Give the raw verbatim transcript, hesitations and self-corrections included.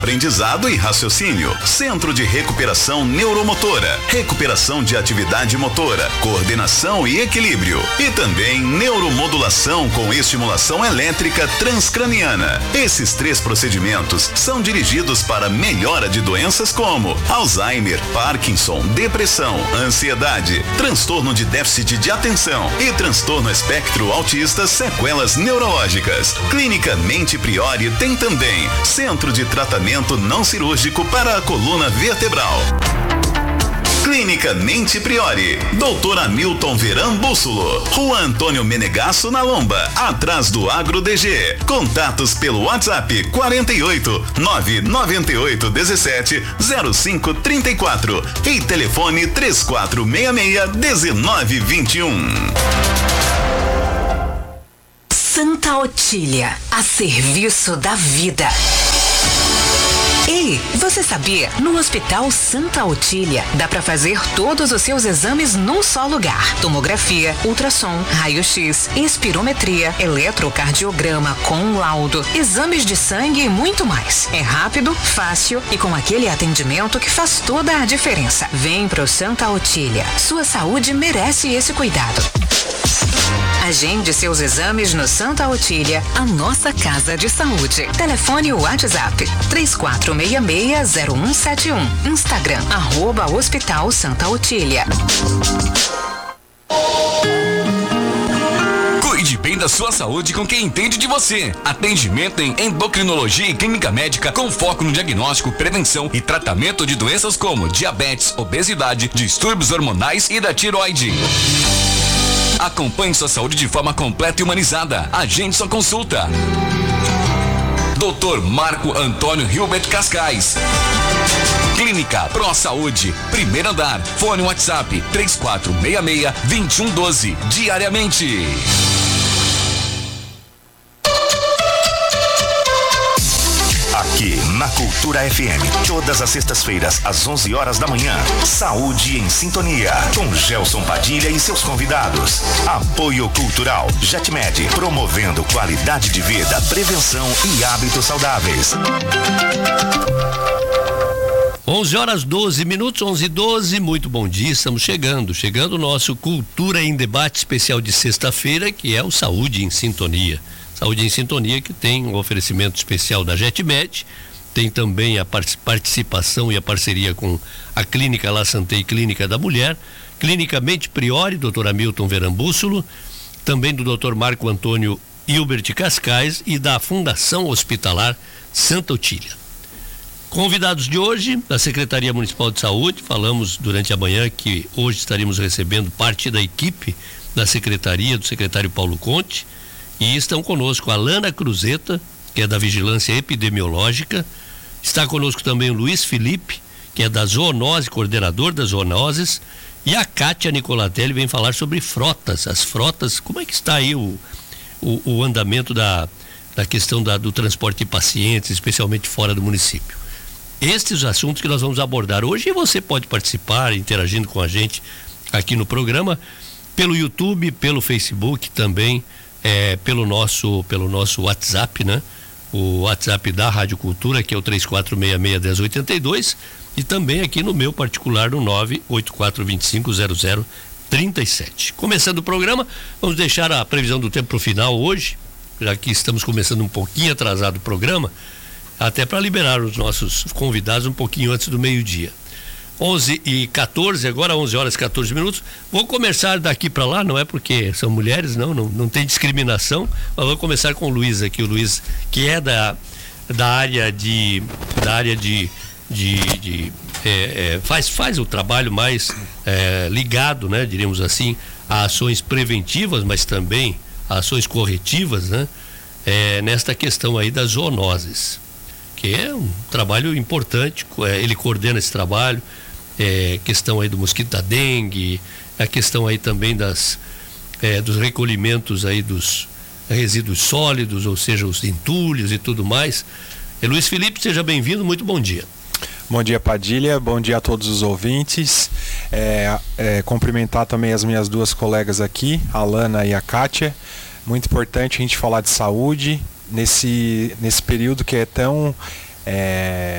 Aprendizado e raciocínio. Centro de Recuperação Neuromotora. Recuperação de atividade motora. Coordenação e equilíbrio. E também neuromodulação com estimulação elétrica transcraniana. Esses três procedimentos são dirigidos para melhora de doenças como Alzheimer, Parkinson, depressão, ansiedade, transtorno de déficit de atenção e transtorno espectro autista, sequelas neurológicas. Clínica Mente Priori tem também Centro de Tratamento não cirúrgico para a coluna vertebral. Clínica Mente Priori, doutor Hamilton Veran Bússolo, Rua Antônio Menegasso na Lomba, atrás do Agro D G. Contatos pelo WhatsApp quarenta e oito, nove nove oito dezessete, zero cinco trinta e quatro e telefone três quatro seis seis, um nove dois um. Santa Otília, a serviço da vida. Ei, você sabia? No Hospital Santa Otília dá para fazer todos os seus exames num só lugar. Tomografia, ultrassom, raio-x, espirometria, eletrocardiograma com laudo, exames de sangue e muito mais. É rápido, fácil e com aquele atendimento que faz toda a diferença. Vem pro Santa Otília. Sua saúde merece esse cuidado. Agende seus exames no Santa Otília, a nossa casa de saúde. Telefone WhatsApp três quatro seis seis, zero um sete um. Instagram, arroba Hospital Santa Otília. Cuide bem da sua saúde com quem entende de você. Atendimento em endocrinologia e clínica médica com foco no diagnóstico, prevenção e tratamento de doenças como diabetes, obesidade, distúrbios hormonais e da tiroide. Acompanhe sua saúde de forma completa e humanizada. Agende sua consulta. doutor Marco Antônio Hilbert Cascais. Clínica Pro Saúde, primeiro andar. Fone WhatsApp três quatro seis seis, dois um um doze, diariamente. Aqui na Cultura F M, todas as sextas-feiras, às onze horas da manhã. Saúde em Sintonia, com Gelson Padilha e seus convidados. Apoio Cultural JetMed, promovendo qualidade de vida, prevenção e hábitos saudáveis. onze horas doze minutos, onze e doze, muito bom dia, estamos chegando, chegando o nosso Cultura em Debate especial de sexta-feira, que é o Saúde em Sintonia. Saúde em Sintonia, que tem um oferecimento especial da JetMed, tem também a participação e a parceria com a Clínica La Santé e Clínica da Mulher, Clínica Mente Priori, doutor Hamilton Veran Bússolo, também do doutor Marco Antônio Hilbert Cascais e da Fundação Hospitalar Santa Otília. Convidados de hoje, da Secretaria Municipal de Saúde, falamos durante a manhã que hoje estaremos recebendo parte da equipe da Secretaria, do secretário Paulo Conte, e estão conosco a Lana Cruzeta, que é da Vigilância Epidemiológica, está conosco também o Luiz Felipe, que é da Zoonose, coordenador das zoonoses, e a Kátia Nicolatelli vem falar sobre frotas, as frotas, como é que está aí o, o, o andamento da, da questão da, do transporte de pacientes, especialmente fora do município. Estes os assuntos que nós vamos abordar hoje, e você pode participar interagindo com a gente aqui no programa, pelo YouTube, pelo Facebook também, é, pelo nosso pelo nosso WhatsApp, né? O WhatsApp da Rádio Cultura, que é o três quatro seis seis, um zero oito dois, e também aqui no meu particular no nove oito quatro dois cinco zero zero três sete. Começando o programa, vamos deixar a previsão do tempo para o final hoje, já que estamos começando um pouquinho atrasado o programa, até para liberar os nossos convidados um pouquinho antes do meio-dia. onze e quatorze, agora onze horas e quatorze minutos. Vou começar daqui para lá, não é porque são mulheres, não, não, não tem discriminação, mas vou começar com o Luiz aqui, o Luiz, que é da, da área de, da área de, de, de é, é, faz, faz o trabalho mais é, ligado, né, diríamos assim, a ações preventivas, mas também a ações corretivas, né, é, nesta questão aí das zoonoses, que é um trabalho importante, ele coordena esse trabalho, é, questão aí do mosquito da dengue, a questão aí também das, é, dos recolhimentos aí dos resíduos sólidos, ou seja, os entulhos e tudo mais. É, Luiz Felipe, seja bem-vindo, muito bom dia. Bom dia, Padilha, bom dia a todos os ouvintes, é, é, cumprimentar também as minhas duas colegas aqui, a Lana e a Kátia. Muito importante a gente falar de saúde nesse, nesse período que é tão é,